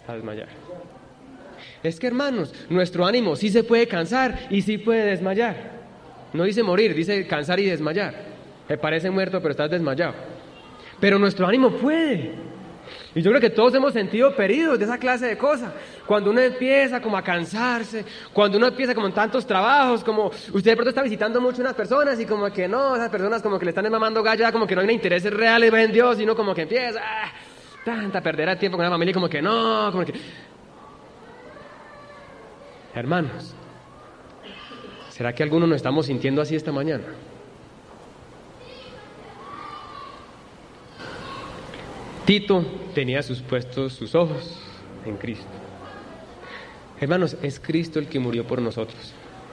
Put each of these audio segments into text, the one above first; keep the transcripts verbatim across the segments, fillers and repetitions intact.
a desmayar. Es que, hermanos, nuestro ánimo sí se puede cansar y sí puede desmayar. No dice morir, dice cansar y desmayar. Me parece muerto, pero estás desmayado. Pero nuestro ánimo puede. Y yo creo que todos hemos sentido peridos de esa clase de cosas. Cuando uno empieza como a cansarse, cuando uno empieza como en tantos trabajos, como usted de pronto está visitando mucho unas personas y como que no, esas personas como que le están mamando gallo, como que no hay intereses reales en Dios, sino como que empieza, ah, tanta perder el tiempo con la familia, como que no, como que... Hermanos, ¿será que algunos nos estamos sintiendo así esta mañana? Tito tenía sus puestos sus ojos en Cristo. Hermanos, es Cristo el que murió por nosotros.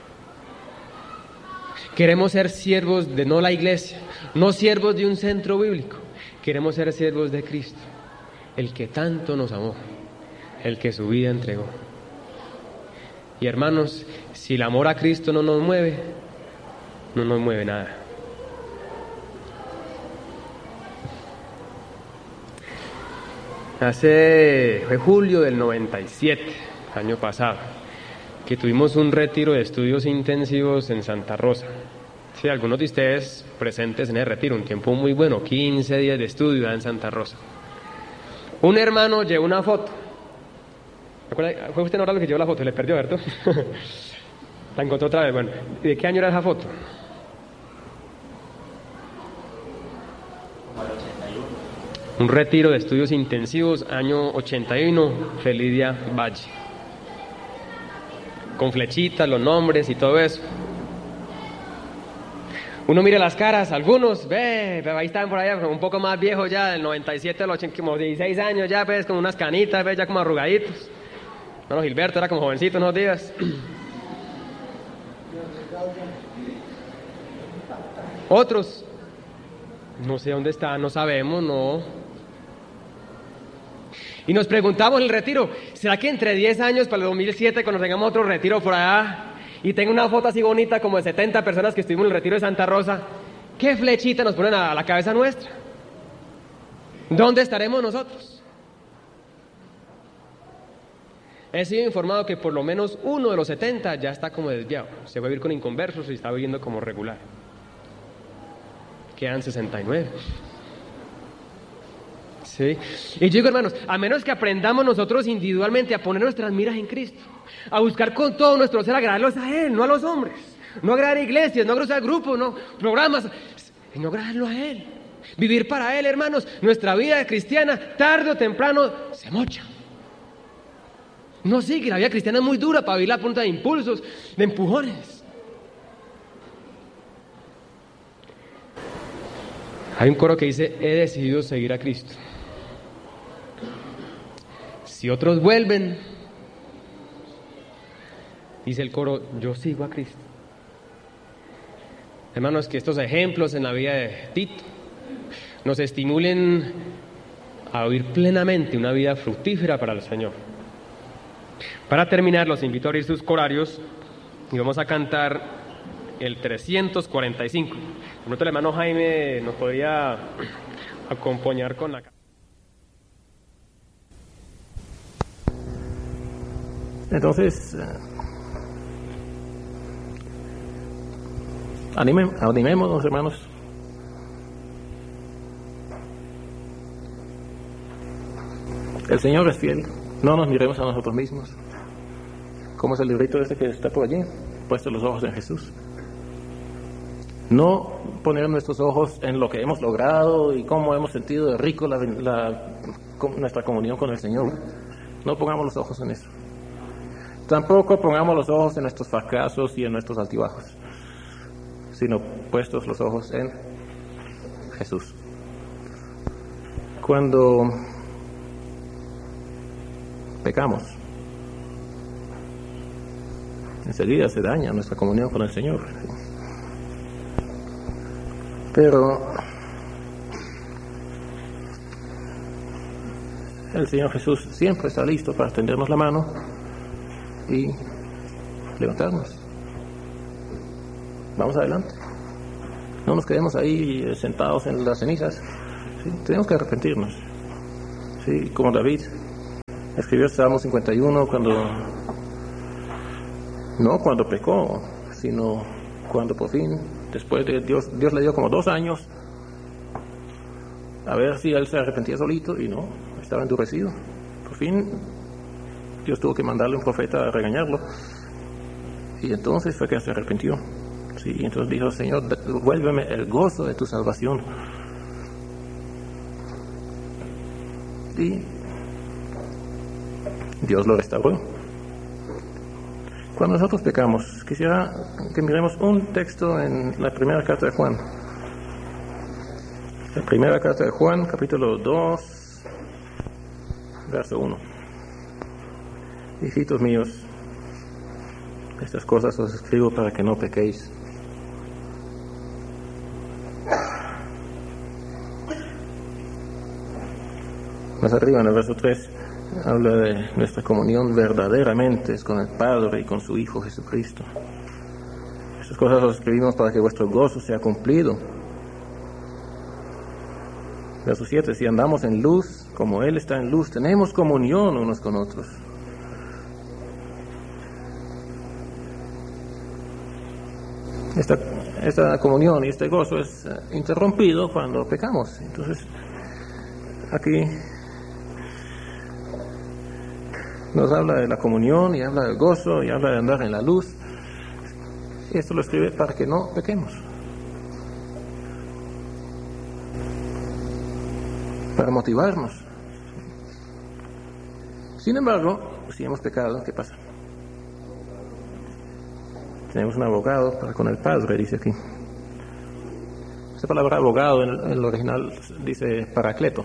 Queremos ser siervos de no la iglesia, no siervos de un centro bíblico. Queremos ser siervos de Cristo, el que tanto nos amó, el que su vida entregó. Y hermanos, si el amor a Cristo no nos mueve, no nos mueve nada. Hace, fue julio del noventa y siete, año pasado, que tuvimos un retiro de estudios intensivos en Santa Rosa. Sí, algunos de ustedes presentes en el retiro, un tiempo muy bueno, quince días de estudio en Santa Rosa. Un hermano llevó una foto. ¿Fue usted ahora lo que llevó la foto? Le perdió, ¿cierto? La encontró otra vez. Bueno, ¿y de qué año era esa foto? Un retiro de estudios intensivos, año ochenta y uno, Felidia Valle. Con flechitas, los nombres y todo eso. Uno mira las caras, algunos, ve, ve ahí están por allá, un poco más viejos ya, del noventa y siete al ochenta, como dieciséis años ya, pues, con unas canitas, ve, ya como arrugaditos. Bueno, Gilberto era como jovencito unos días. Otros, no sé dónde están, no sabemos, no. Y nos preguntamos en el retiro, ¿será que entre diez años, para el dos mil siete, cuando tengamos otro retiro por allá, y tengo una foto así bonita como de setenta personas que estuvimos en el retiro de Santa Rosa, qué flechita nos ponen a la cabeza nuestra? ¿Dónde estaremos nosotros? He sido informado que por lo menos uno de los setenta ya está como desviado, se va a vivir con inconversos y está viviendo como regular. Quedan sesenta y nueve. Sí. Y yo digo, hermanos, a menos que aprendamos nosotros individualmente a poner nuestras miras en Cristo, a buscar con todo nuestro ser agradarlos a Él, no a los hombres, no agradar a iglesias, no agradar grupos, no programas, sino agradarlo a Él, vivir para Él, hermanos. Nuestra vida cristiana, tarde o temprano, se mocha. No, sí, que la vida cristiana es muy dura para vivir la punta de impulsos, de empujones. Hay un coro que dice, he decidido seguir a Cristo. Si otros vuelven, dice el coro, yo sigo a Cristo. Hermanos, que estos ejemplos en la vida de Tito nos estimulen a vivir plenamente una vida fructífera para el Señor. Para terminar, los invito a abrir sus corarios y vamos a cantar el trescientos cuarenta y cinco. De pronto el hermano Jaime nos podría acompañar con la... Entonces, anime, animémonos, hermanos. El Señor es fiel. No nos miremos a nosotros mismos. ¿Cómo es el librito este que está por allí? Puesto los ojos en Jesús. No poner nuestros ojos en lo que hemos logrado y cómo hemos sentido de rico la, la, nuestra comunión con el Señor. No pongamos los ojos en eso. Tampoco pongamos los ojos en nuestros fracasos y en nuestros altibajos, sino puestos los ojos en Jesús. Cuando pecamos, enseguida se daña nuestra comunión con el Señor. Pero el Señor Jesús siempre está listo para tendernos la mano y levantarnos. Vamos adelante. No nos quedemos ahí sentados en las cenizas. ¿Sí? Tenemos que arrepentirnos. ¿Sí? Como David Escribió Salmo cincuenta y uno cuando, no cuando pecó, sino cuando por fin, después de Dios, Dios le dio como dos años a ver si él se arrepentía solito, y no, estaba endurecido. Por fin Dios tuvo que mandarle un profeta a regañarlo, y entonces fue que se arrepintió. Sí, y entonces dijo: Señor, vuélveme el gozo de tu salvación. Y Dios lo restauró. Cuando nosotros pecamos, quisiera que miremos un texto en la primera carta de Juan. La primera carta de Juan, capítulo dos, verso uno. Hijitos míos, estas cosas os escribo para que no pequéis. Más arriba, en el verso tres, habla de nuestra comunión verdaderamente es con el Padre y con su Hijo Jesucristo. Estas cosas os escribimos para que vuestro gozo sea cumplido. Verso siete, si andamos en luz, como Él está en luz, tenemos comunión unos con otros. Esta, esta comunión y este gozo es uh, interrumpido cuando pecamos. Entonces, aquí nos habla de la comunión y habla del gozo y habla de andar en la luz. Y esto lo escribe para que no pequemos, para motivarnos. Sin embargo, si hemos pecado, ¿qué pasa? Tenemos un abogado para con el Padre, dice aquí. Esa palabra abogado en el, en el original dice paracleto.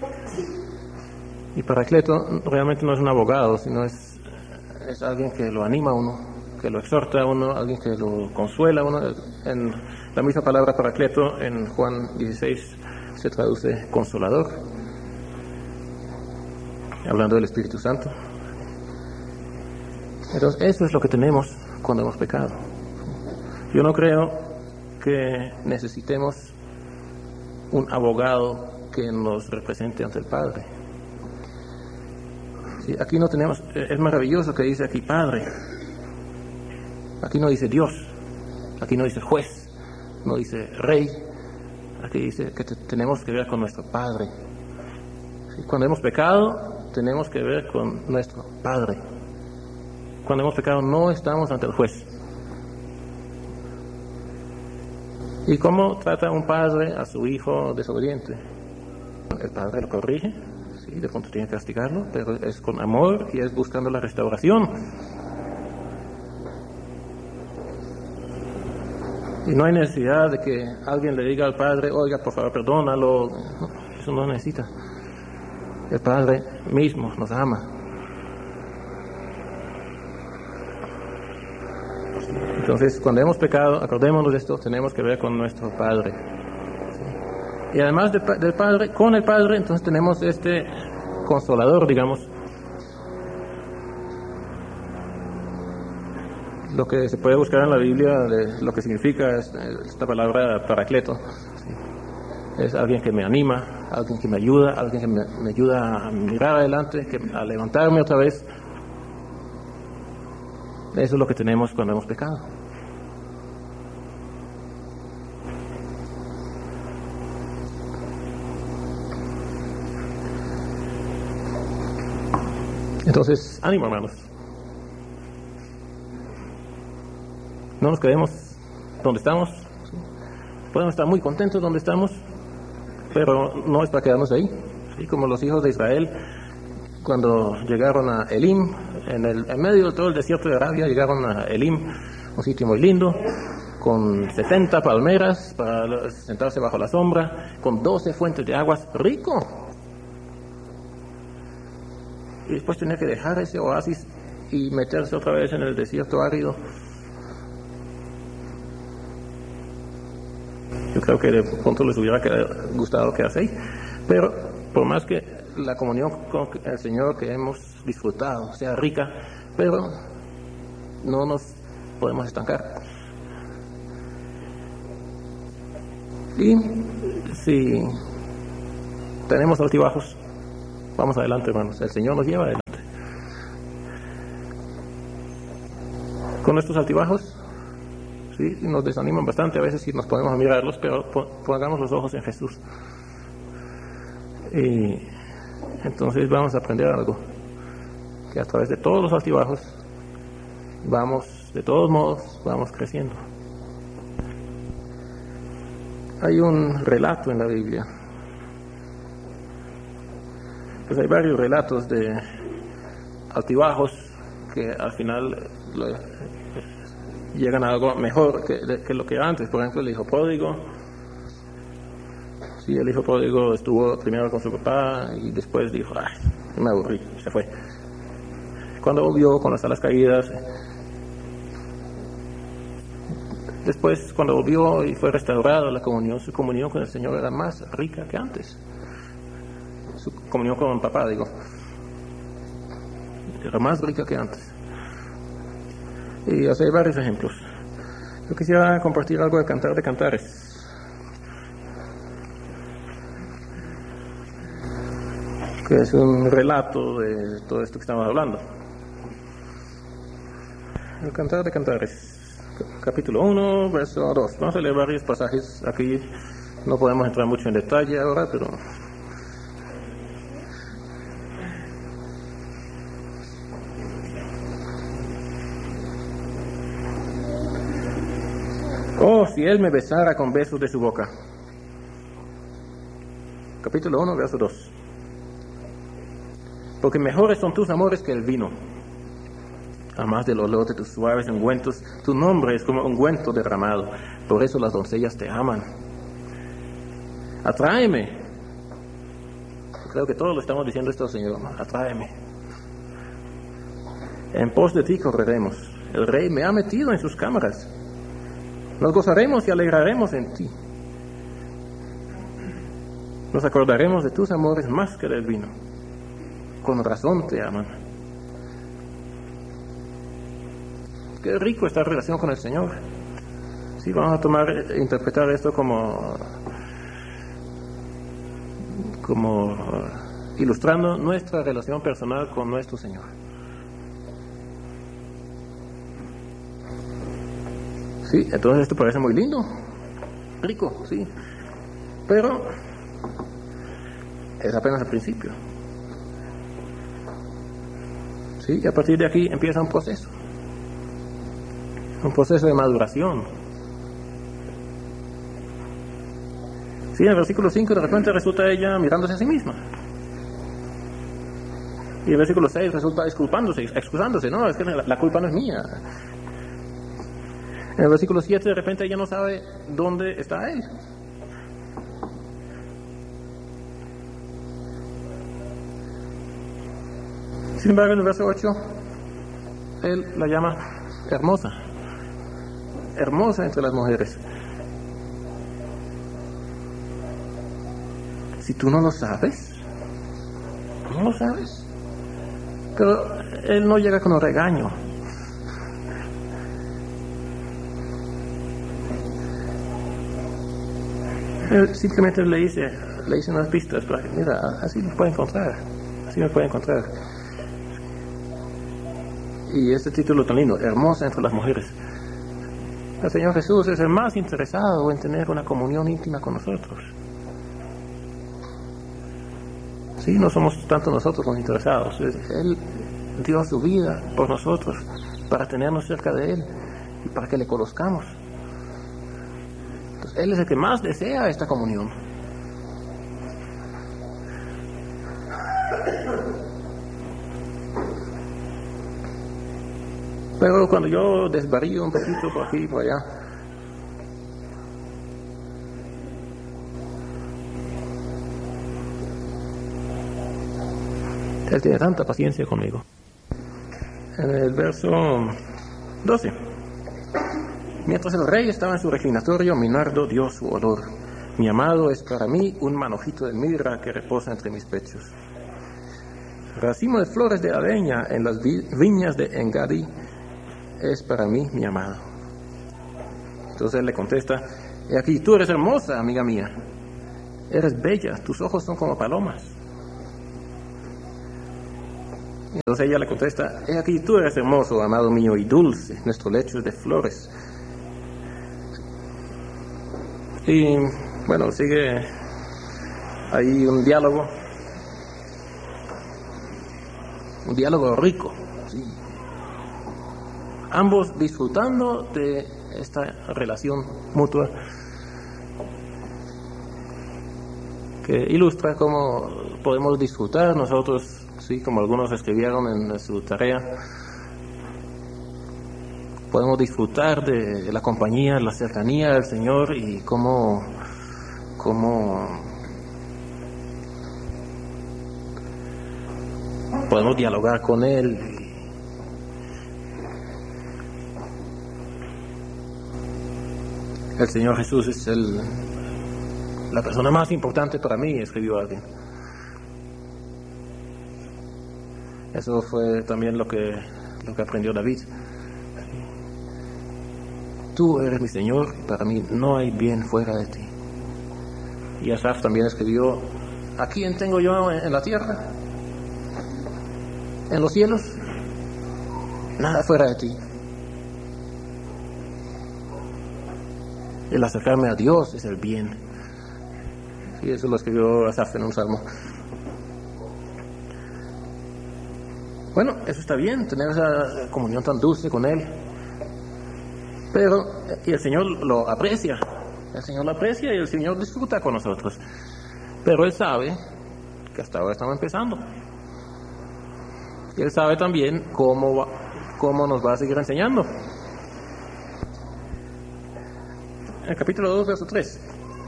Y paracleto realmente no es un abogado, sino es, es alguien que lo anima a uno, que lo exhorta a uno, alguien que lo consuela a uno. En la misma palabra paracleto en Juan dieciséis se traduce consolador, hablando del Espíritu Santo. Entonces, eso es lo que tenemos cuando hemos pecado. Yo no creo que necesitemos un abogado que nos represente ante el Padre. Sí, aquí no tenemos, es maravilloso que dice aquí Padre. Aquí no dice Dios, aquí no dice juez, no dice rey. Aquí dice que te, tenemos que ver con nuestro Padre. Sí, cuando hemos pecado, tenemos que ver con nuestro Padre. Cuando hemos pecado, no estamos ante el juez. ¿Y cómo trata un padre a su hijo desobediente? El padre lo corrige, sí, de pronto tiene que castigarlo, pero es con amor y es buscando la restauración. Y no hay necesidad de que alguien le diga al padre: oiga, por favor, perdónalo. No, eso no necesita. El Padre mismo nos ama. Entonces, cuando hemos pecado, acordémonos de esto, tenemos que ver con nuestro Padre. ¿Sí? Y además de, del Padre, con el Padre, entonces tenemos este consolador, digamos. Lo que se puede buscar en la Biblia, de lo que significa es, esta palabra paracleto. ¿Sí? Es alguien que me anima, alguien que me ayuda, alguien que me, me ayuda a mirar adelante, que, a levantarme otra vez. Eso es lo que tenemos cuando hemos pecado. Entonces, ánimo, hermanos. No nos quedemos donde estamos. Podemos estar muy contentos donde estamos, pero no es para quedarnos ahí. ¿Sí? Como los hijos de Israel, cuando llegaron a Elim, en, el, en medio de todo el desierto de Arabia, llegaron a Elim, un sitio muy lindo, con setenta palmeras para sentarse bajo la sombra, con doce fuentes de aguas, rico. Y después tenía que dejar ese oasis y meterse otra vez en el desierto árido. Yo creo que de pronto les hubiera gustado quedarse ahí, pero por más que la comunión con el Señor que hemos disfrutado sea rica, pero no nos podemos estancar. Y si tenemos altibajos, vamos adelante, hermanos. El Señor nos lleva adelante. con nuestros altibajos, sí, nos desaniman bastante a veces si nos ponemos a mirarlos, pero pongamos los ojos en Jesús. Y entonces vamos a aprender algo, que a través de todos los altibajos vamos, de todos modos, vamos creciendo. Hay un relato en la Biblia, pues hay varios relatos de altibajos que al final lo, llegan a algo mejor que, que lo que era antes. Por ejemplo, el hijo pródigo. Sí, el hijo pródigo estuvo primero con su papá y después dijo, ay, me aburrí, se fue. Cuando volvió con las alas caídas, después cuando volvió y fue restaurado la comunión, su comunión con el Señor era más rica que antes. Su comunión con el papá, digo, era más rica que antes. Y así hay varios ejemplos. Yo quisiera compartir algo de Cantar de Cantares. Que es un relato de todo esto que estamos hablando. El Cantar de Cantares, capítulo uno, verso dos. Vamos a leer varios pasajes. Aquí no podemos entrar mucho en detalle ahora, pero oh, si él me besara con besos de su boca. Capítulo uno, verso dos. Porque mejores son tus amores que el vino, además del olor de tus suaves ungüentos. Tu nombre es como ungüento derramado, por eso las doncellas te aman. Atráeme. Creo que todos lo estamos diciendo esto, Señor. Atráeme. En pos de ti correremos. El Rey me ha metido en sus cámaras. Nos gozaremos y alegraremos en ti. Nos acordaremos de tus amores más que del vino. Con razón te aman. Qué rico esta relación con el Señor. Sí, vamos a tomar e interpretar esto como, como uh, ilustrando nuestra relación personal con nuestro Señor. Sí, entonces esto parece muy lindo, rico, sí, pero es apenas el principio. Sí, y a partir de aquí empieza un proceso, un proceso de maduración. Sí, en el versículo cinco de repente resulta ella mirándose a sí misma. Y el versículo seis resulta disculpándose, excusándose, no, es que la, la culpa no es mía. En el versículo siete de repente ella no sabe dónde está él. Sin embargo, en el verso ocho, él la llama hermosa, hermosa entre las mujeres. Si tú no lo sabes, no lo sabes. Pero él no llega con un regaño. Él simplemente le dice, le dice unas pistas para que, mira, así me puede encontrar, así me puede encontrar. Y este título tan lindo, hermosa entre las mujeres. El Señor Jesús es el más interesado en tener una comunión íntima con nosotros. Sí, no somos tanto nosotros los interesados. Él dio su vida por nosotros para tenernos cerca de Él y para que le conozcamos. Entonces, Él es el que más desea esta comunión. Pero cuando yo desvarío un poquito por aquí y por allá, Él tiene tanta paciencia conmigo. En el verso doce. Mientras el rey estaba en su reclinatorio, mi nardo dio su olor. Mi amado es para mí un manojito de mirra que reposa entre mis pechos. Racimo de flores de aveña en las vi viñas de Engadi es para mí mi amado. Entonces él le contesta, he aquí, tú eres hermosa, amiga mía. Eres bella, tus ojos son como palomas. Entonces ella le contesta, he aquí tú eres hermoso, amado mío, y dulce, nuestro lecho es de flores. Y bueno, sigue ahí un diálogo, un diálogo rico, ¿sí? Ambos disfrutando de esta relación mutua que ilustra cómo podemos disfrutar nosotros, sí, como algunos escribieron en su tarea, podemos disfrutar de la compañía, la cercanía del Señor y cómo, cómo podemos dialogar con Él. El Señor Jesús es el, la persona más importante para mí, escribió alguien. Eso fue también lo que, lo que aprendió David. Tú eres mi Señor, para mí no hay bien fuera de ti. Y Asaf también escribió, ¿a quién tengo yo en la tierra? ¿En los cielos? Nada fuera de ti. El acercarme a Dios es el bien. Y eso lo escribió Asaf en un salmo. Bueno, eso está bien, tener esa comunión tan dulce con Él. Pero, y el Señor lo aprecia. El Señor lo aprecia y el Señor disfruta con nosotros. Pero Él sabe que hasta ahora estamos empezando. Y Él sabe también cómo, va, cómo nos va a seguir enseñando. En el capítulo dos, verso tres.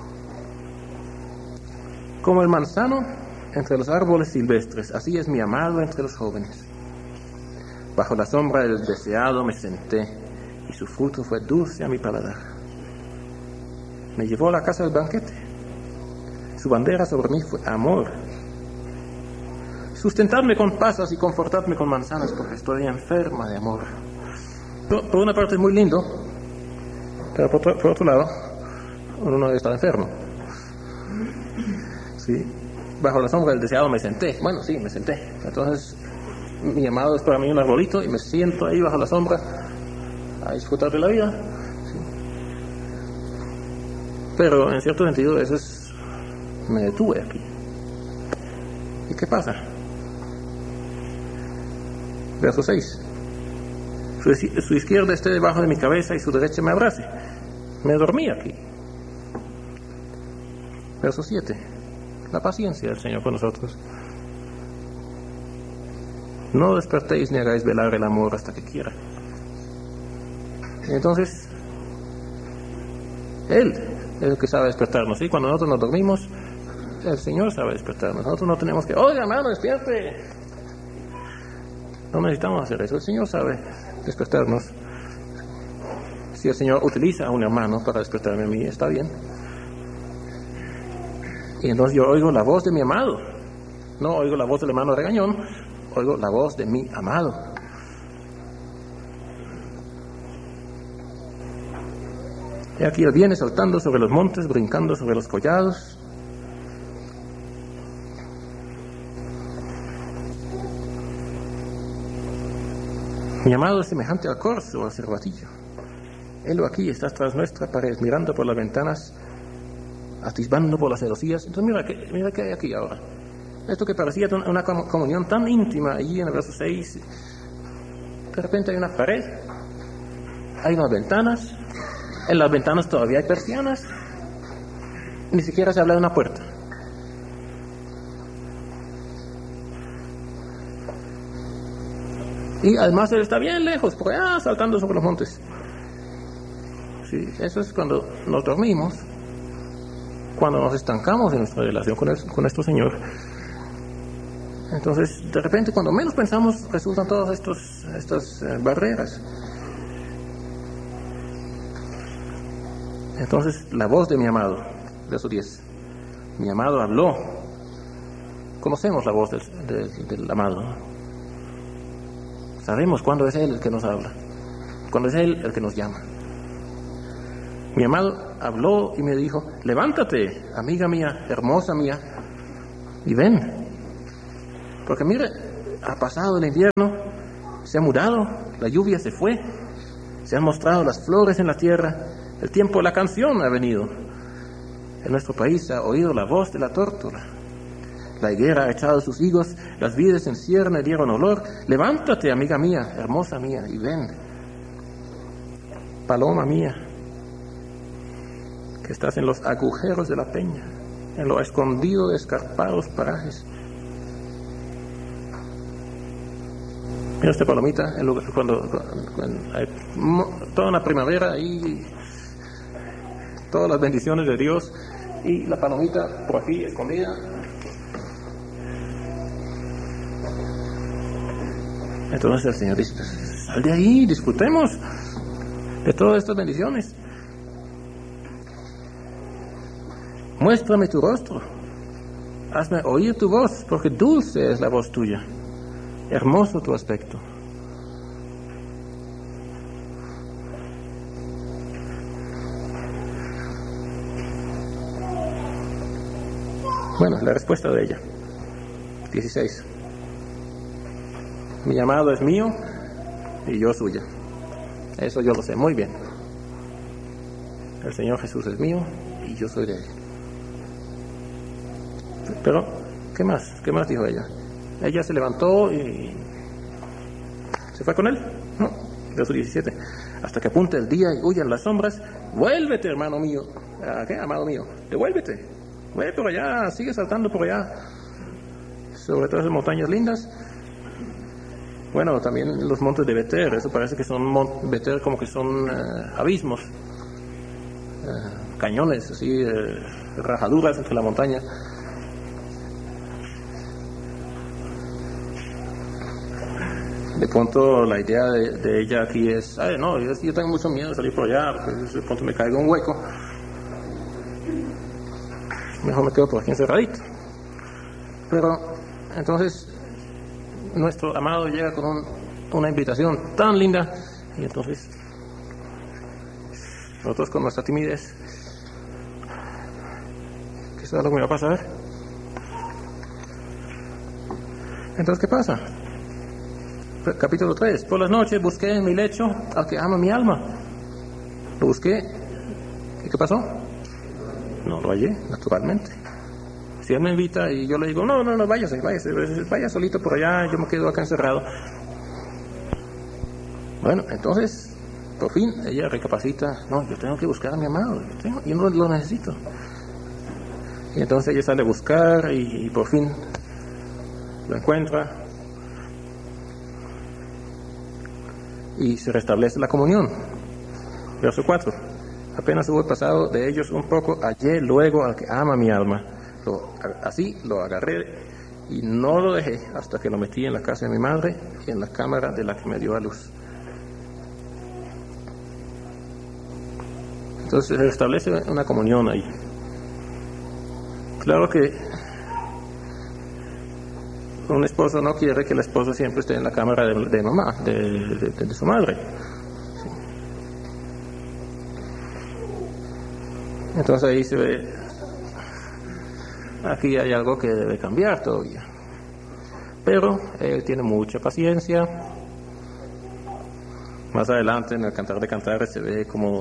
Como el manzano entre los árboles silvestres, así es mi amado entre los jóvenes. Bajo la sombra del deseado me senté, y su fruto fue dulce a mi paladar. Me llevó a la casa del banquete. Su bandera sobre mí fue amor. Sustentadme con pasas y confortadme con manzanas, porque estoy enferma de amor. Por, por una parte es muy lindo, pero por otro, por otro lado, uno no está enfermo. Sí. Bajo la sombra del deseado me senté. Bueno, sí, me senté. Entonces, mi amado es para mí un arbolito y me siento ahí bajo la sombra a disfrutar de la vida. Sí. Pero en cierto sentido, eso es, me detuve aquí. ¿Y qué pasa? Verso seis. Su, su izquierda esté debajo de mi cabeza y su derecha me abrace. Me dormí aquí. Verso siete. La paciencia del Señor con nosotros. No despertéis ni hagáis velar el amor hasta que quiera. Entonces, Él es el que sabe despertarnos. ¿Sí? Cuando nosotros nos dormimos, el Señor sabe despertarnos. Nosotros no tenemos que, oiga, hermano, despierte. No necesitamos hacer eso. El Señor sabe despertarnos. Si el Señor utiliza a un hermano para despertarme a mí, está bien. Y entonces yo oigo la voz de mi amado. No oigo la voz del hermano regañón, oigo la voz de mi amado. Y aquí Él viene saltando sobre los montes, brincando sobre los collados. Mi amado es semejante al corzo o al cervatillo. Él aquí está tras nuestra pared, mirando por las ventanas, atisbando por las celosías. Entonces mira que, mira que hay aquí ahora. Esto que parecía una comunión tan íntima, allí en el verso seis, de repente hay una pared, hay unas ventanas, en las ventanas todavía hay persianas, ni siquiera se habla de una puerta. Y además Él está bien lejos, por allá saltando sobre los montes. Sí, eso es cuando nos dormimos, cuando nos estancamos en nuestra relación con, el, con nuestro Señor. Entonces, de repente, cuando menos pensamos, resultan todas estos, estas eh, barreras. Entonces, la voz de mi amado, verso diez. Mi amado habló. Conocemos la voz del, del, del amado. Sabemos cuándo es Él el que nos habla, cuándo es Él el que nos llama. Mi amado habló y me dijo, levántate, amiga mía, hermosa mía, y ven. Porque mire, ha pasado el invierno, se ha mudado, la lluvia se fue, se han mostrado las flores en la tierra, el tiempo de la canción ha venido. En nuestro país se ha oído la voz de la tórtola. La higuera ha echado sus higos, las vides en cierne dieron olor. Levántate, amiga mía, hermosa mía, y ven. Paloma mía, que estás en los agujeros de la peña, en lo escondido de escarpados parajes. Mira esta palomita, en lugar, cuando, cuando hay toda una primavera y todas las bendiciones de Dios, y la palomita por aquí escondida. Entonces el Señor dice, sal de ahí, disfrutemos de todas estas bendiciones. Muéstrame tu rostro, hazme oír tu voz, porque dulce es la voz tuya, hermoso tu aspecto. Bueno, la respuesta de ella, dieciséis. Mi amado es mío y yo suya. Eso yo lo sé muy bien. El Señor Jesús es mío y yo soy de Él. Pero, ¿qué más? ¿Qué más dijo ella? Ella se levantó y se fue con él. No, verso diecisiete. Hasta que apunte el día y huyan las sombras, vuélvete, hermano mío. ¿A qué, amado mío? Devuélvete. Ve por allá, sigue saltando por allá, sobre todas las montañas lindas. Bueno, también los montes de Beter, eso parece que son mon- Beter como que son uh, abismos, uh, cañones, así, uh, rajaduras entre la montaña. De pronto la idea de, de ella aquí es, ay, no, yo, yo tengo mucho miedo de salir por allá, porque de pronto me caigo en un hueco. Mejor me quedo por aquí encerradito. Pero entonces nuestro amado llega con un, una invitación tan linda, y entonces nosotros con nuestra timidez, ¿qué es lo que me va a pasar? Entonces, ¿qué pasa? Capítulo tres. Por las noches busqué en mi lecho al que ama mi alma. Lo busqué. ¿Y qué pasó? No lo hallé, naturalmente. Si él me invita y yo le digo, no, no, no, váyase, váyase, vaya solito por allá, yo me quedo acá encerrado. Bueno, entonces, por fin, ella recapacita, no, yo tengo que buscar a mi amado, yo, tengo, yo no lo necesito. Y entonces ella sale a buscar y, y por fin lo encuentra. Y se restablece la comunión. Verso cuatro. Apenas hubo pasado de ellos un poco, hallé luego al que ama mi alma. Lo, así lo agarré y no lo dejé hasta que lo metí en la casa de mi madre y en la cámara de la que me dio a luz. Entonces se restablece una comunión ahí. Claro que un esposo no quiere que la esposa siempre esté en la cámara de, de mamá, de, de, de, de su madre. Sí. Entonces ahí se ve, aquí hay algo que debe cambiar todavía. Pero él tiene mucha paciencia. Más adelante en el Cantar de Cantares se ve como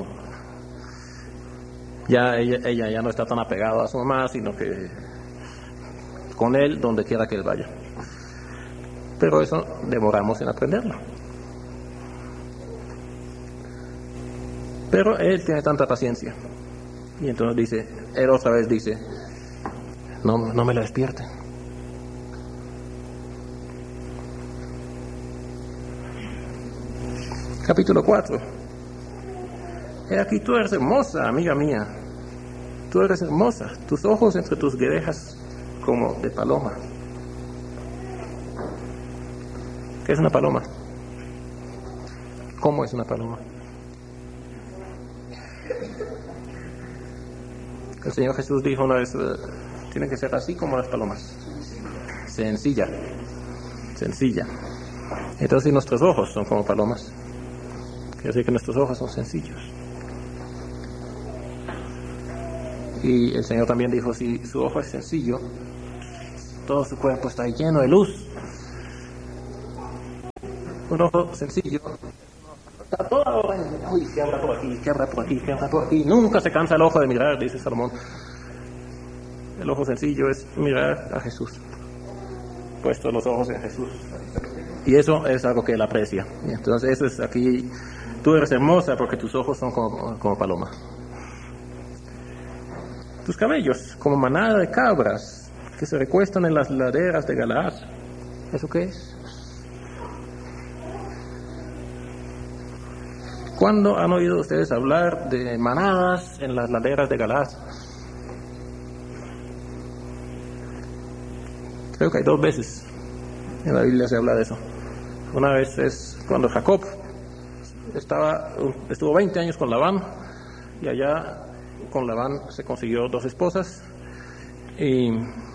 ya ella, ella ya no está tan apegada a su mamá, sino que con él donde quiera que él vaya. Pero eso demoramos en aprenderlo. Pero él tiene tanta paciencia. Y entonces dice, él otra vez dice, no, no me la despierten. Capítulo cuatro. He aquí, tú eres hermosa, amiga mía. Tú eres hermosa, tus ojos entre tus guedejas como de paloma. ¿Qué es una paloma? ¿Cómo es una paloma? El Señor Jesús dijo una vez, uh, tiene que ser así como las palomas. Sencilla. Sencilla. Entonces nuestros ojos son como palomas. Quiere decir que nuestros ojos son sencillos. Y el Señor también dijo, si su ojo es sencillo, todo su cuerpo está lleno de luz. Un ojo sencillo. Está toda hora en, uy, ¿qué habrá por aquí? ¿Qué habrá por aquí? ¿Qué habrá por aquí? Nunca se cansa el ojo de mirar, dice Salomón. El ojo sencillo es mirar a Jesús. Puesto los ojos en Jesús. Y eso es algo que él aprecia. Y entonces eso es aquí, tú eres hermosa porque tus ojos son como, como paloma. Tus cabellos como manada de cabras que se recuestan en las laderas de Galaad. ¿Eso qué es? ¿Cuándo han oído ustedes hablar de manadas en las laderas de Galaad? Creo que hay dos veces en la Biblia se habla de eso. Una vez es cuando Jacob estaba, estuvo veinte años con Labán, y allá con Labán se consiguió dos esposas y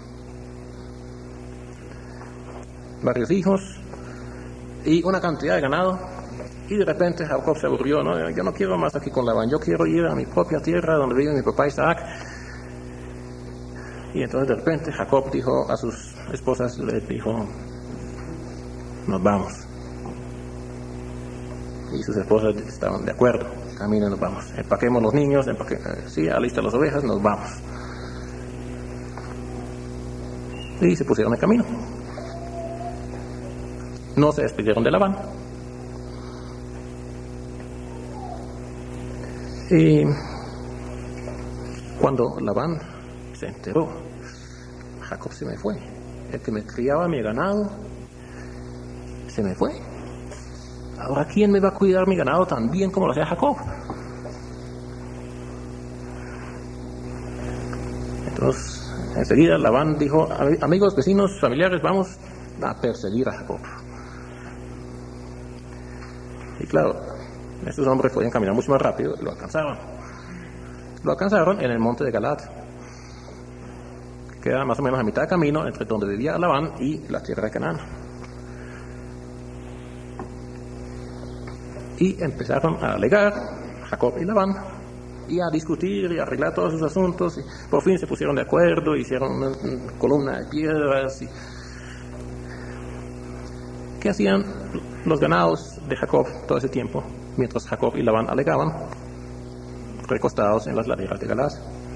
varios hijos y una cantidad de ganado. Y de repente Jacob se aburrió, ¿no? Yo no quiero más aquí con Labán, yo quiero ir a mi propia tierra donde vive mi papá Isaac. Y entonces de repente Jacob dijo a sus esposas, les dijo, nos vamos. Y sus esposas estaban de acuerdo, caminen, nos vamos. Empaquemos los niños, empaque, sí, alista las ovejas, nos vamos. Y se pusieron en camino. No se despidieron de Labán. Y cuando Labán se enteró, Jacob se me fue. El que me criaba mi ganado se me fue. Ahora, ¿quién me va a cuidar mi ganado tan bien como lo hacía Jacob? Entonces, enseguida Labán dijo, amigos, vecinos, familiares, vamos a perseguir a Jacob. Y claro, estos hombres podían caminar mucho más rápido y lo alcanzaron. Lo alcanzaron en el monte de Galaad, que queda más o menos a mitad de camino entre donde vivía Labán y la tierra de Canaán. Y empezaron a alegar Jacob y Labán y a discutir y a arreglar todos sus asuntos, y por fin se pusieron de acuerdo, hicieron una, una columna de piedras. Y ¿qué hacían los ganados de Jacob todo ese tiempo mientras Jacob y Labán alegaban? Recostados en las laderas de Galaad.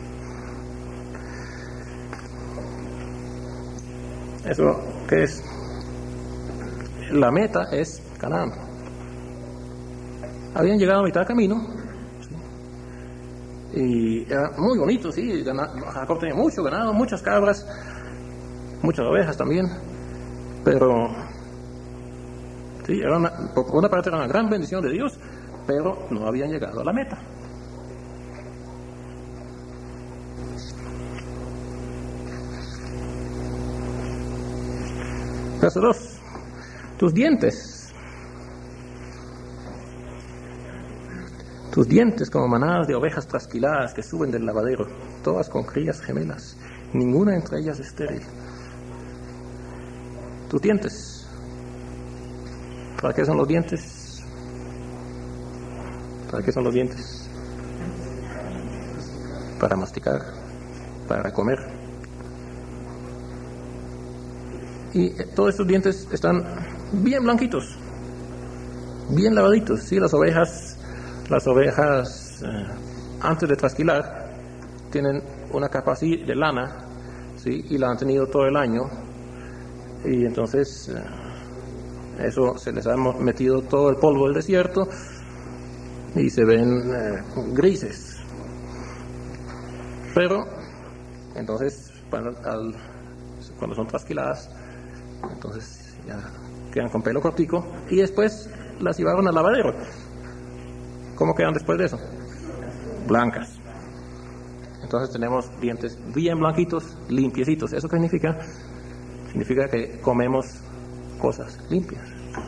¿Eso qué es? La meta es Canaán. Habían llegado a mitad de camino, ¿sí? Y era muy bonito, sí. Jacob tenía mucho ganado, muchas cabras, muchas ovejas también, pero sí, era una, por una parte era una gran bendición de Dios, pero no habían llegado a la meta. Verso dos. Tus dientes. Tus dientes como manadas de ovejas trasquiladas que suben del lavadero, todas con crías gemelas, ninguna entre ellas estéril. Tus dientes. ¿Para qué son los dientes? ¿Para qué son los dientes? Para masticar, para comer. Y todos estos dientes están bien blanquitos, bien lavaditos. Sí, las ovejas, las ovejas eh, antes de trasquilar tienen una capa así de lana, sí, y la han tenido todo el año, y entonces eh, eso se les ha metido todo el polvo del desierto y se ven eh, grises. Pero entonces cuando, al, cuando son trasquiladas, entonces ya quedan con pelo cortico, y después las llevaron al lavadero. ¿Cómo quedan después de eso? Blancas. Entonces tenemos dientes bien blanquitos, limpiecitos. ¿Eso qué significa? Significa que comemos cosas limpias.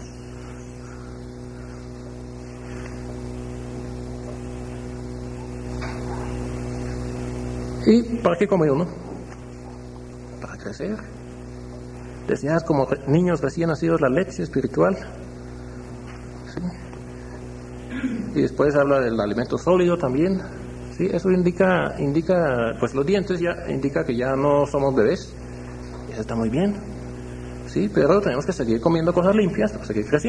¿Y para qué come uno? Para crecer. Deseas como niños recién nacidos la leche espiritual. ¿Sí? Y después habla del alimento sólido también. ¿Sí? Eso indica, indica, pues los dientes ya indica que ya no somos bebés. Eso está muy bien. Sí, pero tenemos que seguir comiendo cosas limpias para seguir creciendo.